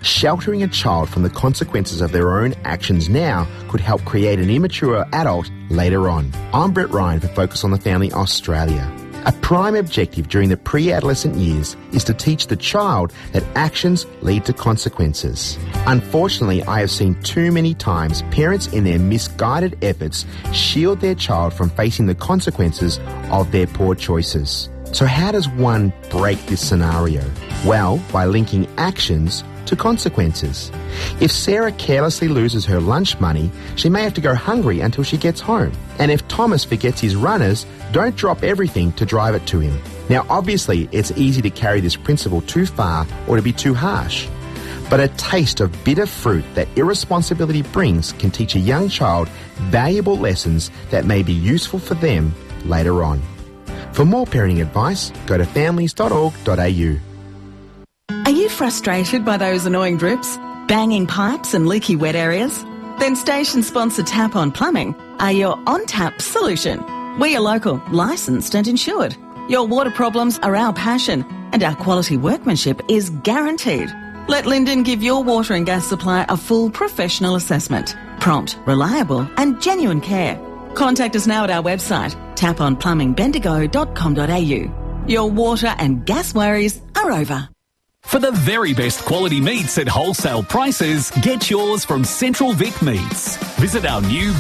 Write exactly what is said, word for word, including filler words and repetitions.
Sheltering a child from the consequences of their own actions now could help create an immature adult later on. I'm Brett Ryan for Focus on the Family Australia. A prime objective during the pre-adolescent years is to teach the child that actions lead to consequences. Unfortunately, I have seen too many times parents in their misguided efforts shield their child from facing the consequences of their poor choices. So how does one break this scenario? Well, by linking actions to consequences. If Sarah carelessly loses her lunch money, she may have to go hungry until she gets home. And if Thomas forgets his runners, don't drop everything to drive it to him. Now, obviously, it's easy to carry this principle too far or to be too harsh. But a taste of bitter fruit that irresponsibility brings can teach a young child valuable lessons that may be useful for them later on. For more parenting advice, go to families dot org dot a u. Are you frustrated by those annoying drips, banging pipes and leaky wet areas? Then station sponsor Tap On Plumbing are your on-tap solution. We are local, licensed and insured. Your water problems are our passion and our quality workmanship is guaranteed. Let Lyndon give your water and gas supply a full professional assessment. Prompt, reliable and genuine care. Contact us now at our website, tap on plumbing bendigo dot com dot a u. Your water and gas worries are over. For the very best quality meats at wholesale prices, get yours from Central Vic Meats. Visit our new